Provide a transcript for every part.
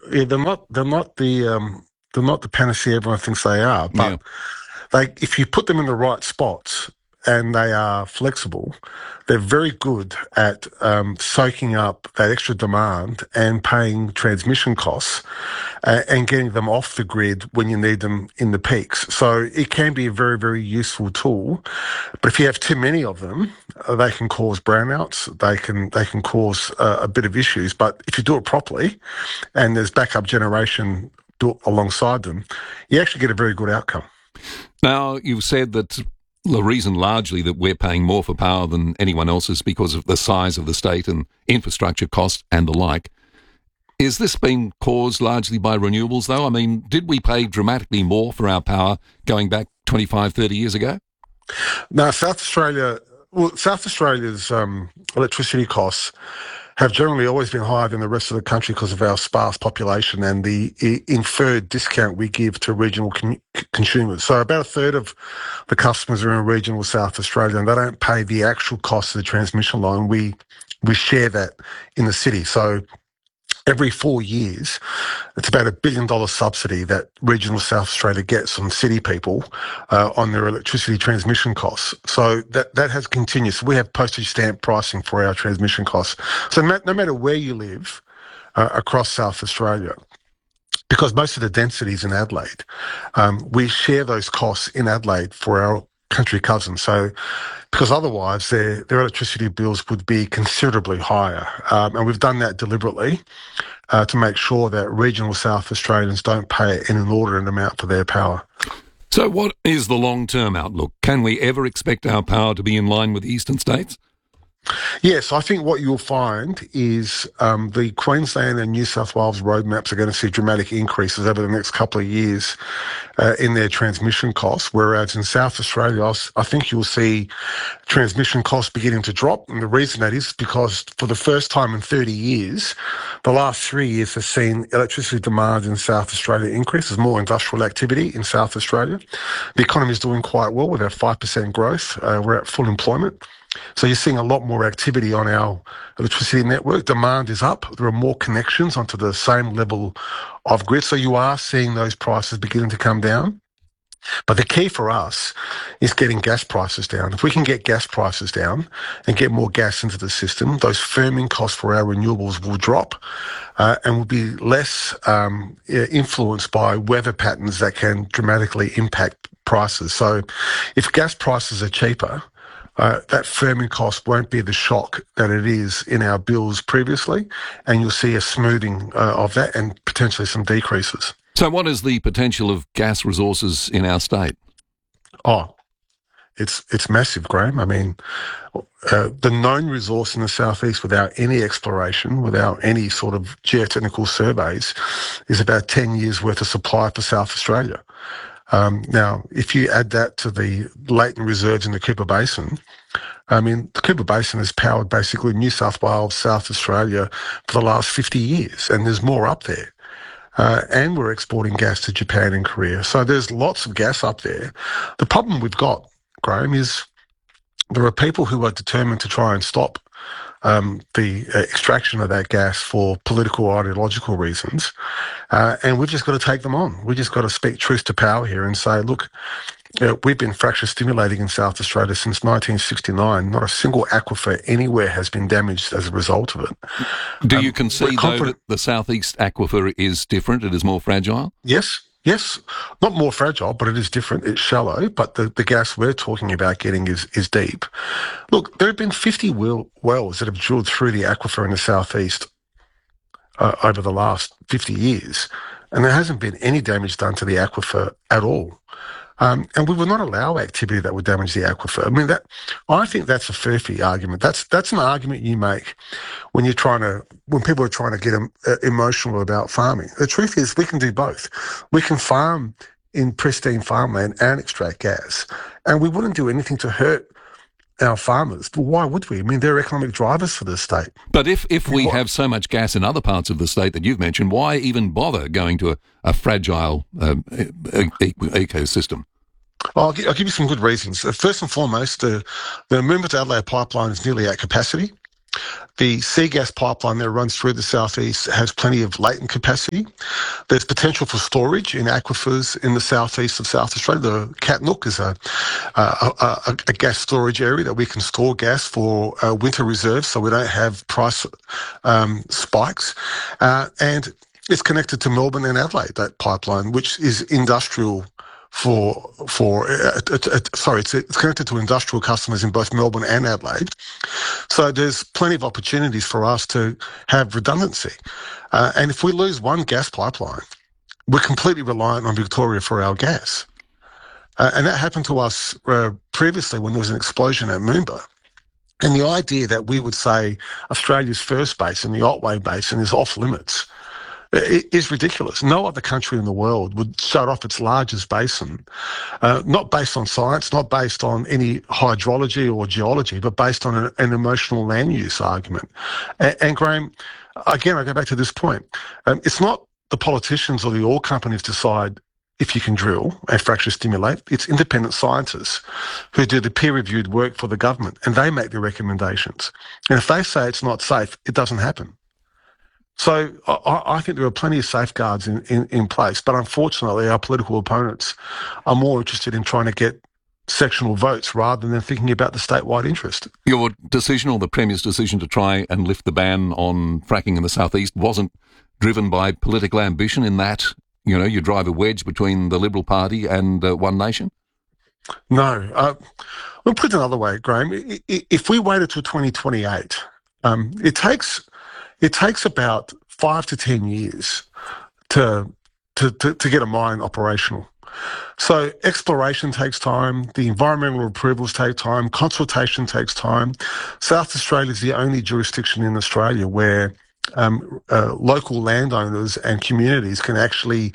Yeah, they're not the panacea everyone thinks they are, Yeah. but if you put them in the right spots and they are flexible, they're very good at soaking up that extra demand and paying transmission costs and getting them off the grid when you need them in the peaks. So it can be a very, very useful tool. But if you have too many of them, they can cause brownouts. They can cause a bit of issues. But if you do it properly, and there's backup generation built alongside them, you actually get a very good outcome. Now, you've said that the reason largely that we're paying more for power than anyone else is because of the size of the state and infrastructure costs and the like. Is this being caused largely by renewables, though? I mean, did we pay dramatically more for our power going back 25, 30 years ago? Now, South Australia's electricity costs have generally always been higher than the rest of the country because of our sparse population and the inferred discount we give to regional consumers. So about a third of the customers are in regional South Australia and they don't pay the actual cost of the transmission line. We share that in the city. So every 4 years, it's about $1 billion subsidy that regional South Australia gets from city people on their electricity transmission costs. So that has continued. So we have postage stamp pricing for our transmission costs. So no matter where you live across South Australia, because most of the density is in Adelaide, we share those costs in Adelaide for our country cousins. So because otherwise their electricity bills would be considerably higher. And we've done that deliberately to make sure that regional South Australians don't pay an inordinate amount for their power. So what is the long-term outlook? Can we ever expect our power to be in line with the eastern states? Yes, I think what you'll find is the Queensland and New South Wales roadmaps are going to see dramatic increases over the next couple of years in their transmission costs, whereas in South Australia, I think you'll see transmission costs beginning to drop. And the reason that is because for the first time in 30 years, the last 3 years have seen electricity demand in South Australia increase. There's more industrial activity in South Australia. The economy is doing quite well with our 5% growth. We're at full employment. So you're seeing a lot more activity on our electricity network. Demand is up. There are more connections onto the same level of grid. So you are seeing those prices beginning to come down. But the key for us is getting gas prices down. If we can get gas prices down and get more gas into the system, those firming costs for our renewables will drop and will be less influenced by weather patterns that can dramatically impact prices. So if gas prices are cheaper, that firming cost won't be the shock that it is in our bills previously, and you'll see a smoothing of that and potentially some decreases. So what is the potential of gas resources in our state? Oh, it's massive, Graham. I mean, the known resource in the southeast without any exploration, without any sort of geotechnical surveys, is about 10 years worth of supply for South Australia. Now, if you add that to the latent reserves in the Cooper Basin, I mean, the Cooper Basin has powered basically New South Wales, South Australia for the last 50 years, and there's more up there. And we're exporting gas to Japan and Korea. So there's lots of gas up there. The problem we've got, Graham, is there are people who are determined to try and stop the extraction of that gas for political or ideological reasons. And we've just got to take them on. We've just got to speak truth to power here and say, look, we've been fracture stimulating in South Australia since 1969. Not a single aquifer anywhere has been damaged as a result of it. Do you concede, though, that the southeast aquifer is different? It is more fragile? Yes. Not more fragile, but it is different. It's shallow, but the gas we're talking about getting is deep. Look, there have been 50 wells that have drilled through the aquifer in the southeast over the last 50 years, and there hasn't been any damage done to the aquifer at all. And we will not allow activity that would damage the aquifer. I mean, I think that's a Furphy argument. That's an argument you make when people are trying to get emotional about farming. The truth is, we can do both. We can farm in pristine farmland and extract gas, and we wouldn't do anything to hurt our farmers. But why would we? I mean, they're economic drivers for the state. But if we have so much gas in other parts of the state that you've mentioned, why even bother going to a fragile ecosystem? I'll give you some good reasons. First and foremost, the Moomba to Adelaide pipeline is nearly at capacity. The sea gas pipeline that runs through the southeast has plenty of latent capacity. There's potential for storage in aquifers in the southeast of South Australia. The Katnook is a gas storage area that we can store gas for winter reserves, so we don't have price spikes. And it's connected to Melbourne and Adelaide, that pipeline, which is industrial it's connected to industrial customers in both Melbourne and Adelaide. So there's plenty of opportunities for us to have redundancy. And if we lose one gas pipeline, we're completely reliant on Victoria for our gas. And that happened to us previously when there was an explosion at Moomba. And the idea that we would say Australia's first basin, the Otway Basin, is off limits, it is ridiculous. No other country in the world would shut off its largest basin, not based on science, not based on any hydrology or geology, but based on an emotional land use argument. And Graham, again, I go back to this point. It's not the politicians or the oil companies decide if you can drill and fracture stimulate. It's independent scientists who do the peer-reviewed work for the government, and they make the recommendations. And if they say it's not safe, it doesn't happen. So I think there are plenty of safeguards in place, but unfortunately our political opponents are more interested in trying to get sectional votes rather than thinking about the statewide interest. Your decision, or the Premier's decision, to try and lift the ban on fracking in the southeast wasn't driven by political ambition in that, you drive a wedge between the Liberal Party and One Nation? No. We'll put it another way, Graham. If we waited till 2028, it takes about 5 to 10 years to get a mine operational. So exploration takes time, the environmental approvals take time, consultation takes time. South Australia is the only jurisdiction in Australia where local landowners and communities can actually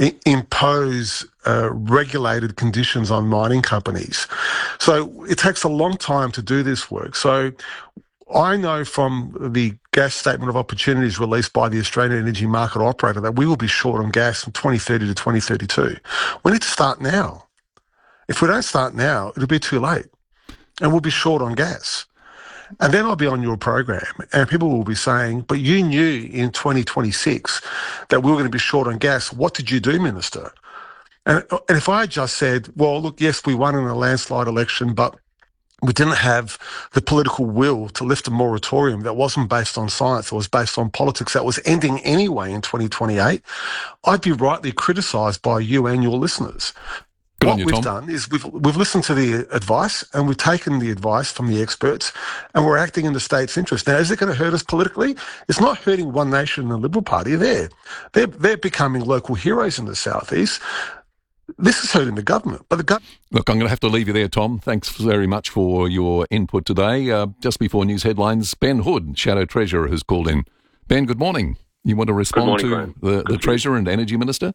impose regulated conditions on mining companies. So it takes a long time to do this work. So I know from the gas statement of opportunities released by the Australian Energy Market Operator that we will be short on gas from 2030 to 2032. We need to start now. If we don't start now, it'll be too late, and we'll be short on gas. And then I'll be on your program, and people will be saying, but you knew in 2026 that we were going to be short on gas. What did you do, Minister? And if I just said, well, look, yes, we won in a landslide election, but we didn't have the political will to lift a moratorium that wasn't based on science, it was based on politics that was ending anyway in 2028, I'd be rightly criticised by you and your listeners. What we've done is we've listened to the advice, and we've taken the advice from the experts, and we're acting in the state's interest. Now, is it going to hurt us politically? It's not hurting One Nation and the Liberal Party. They're becoming local heroes in the southeast. This is hurting the government. But Look, I'm going to have to leave you there, Tom. Thanks very much for your input today. Just before news headlines, Ben Hood, Shadow Treasurer, has called in. Ben, good morning. You want to respond to the Treasurer and Energy Minister?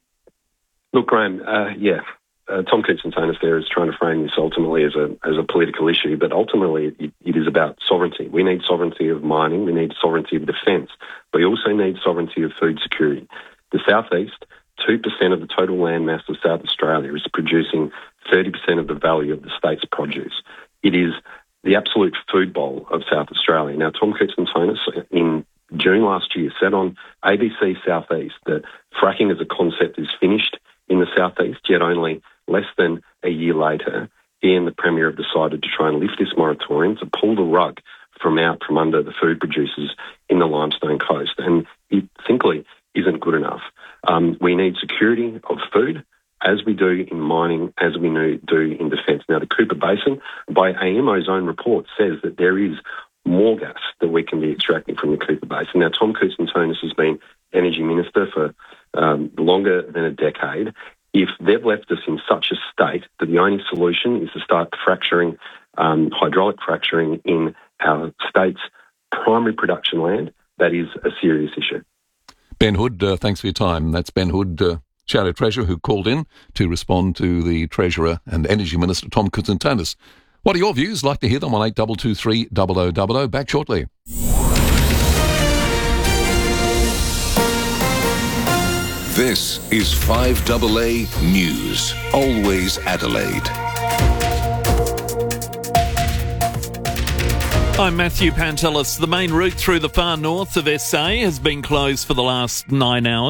Look, Graham, Tom Koutsantonis there is trying to frame this ultimately as a political issue, but ultimately it is about sovereignty. We need sovereignty of mining, we need sovereignty of defence, but we also need sovereignty of food security. The southeast, 2% of the total land mass of South Australia is producing 30% of the value of the state's produce. It is the absolute food bowl of South Australia. Now, Tom Koutsantonis in June last year said on ABC Southeast that fracking as a concept is finished in the southeast, yet only less than a year later, he and the Premier have decided to try and lift this moratorium to pull the rug from under the food producers in the Limestone Coast. And it simply isn't good enough. We need security of food, as we do in mining, as we do in defence. Now, the Cooper Basin, by AEMO's own report, says that there is more gas that we can be extracting from the Cooper Basin. Now, Tom Koutsantonis has been Energy Minister for longer than a decade. If they've left us in such a state that the only solution is to start fracturing, hydraulic fracturing in our state's primary production land, that is a serious issue. Ben Hood, thanks for your time. That's Ben Hood, Shadow Treasurer, who called in to respond to the Treasurer and Energy Minister, Tom Koutsantonis. What are your views? Like to hear them on 8223 0000. Back shortly. This is 5AA News, always Adelaide. I'm Matthew Pantelis. The main route through the far north of SA has been closed for the last 9 hours.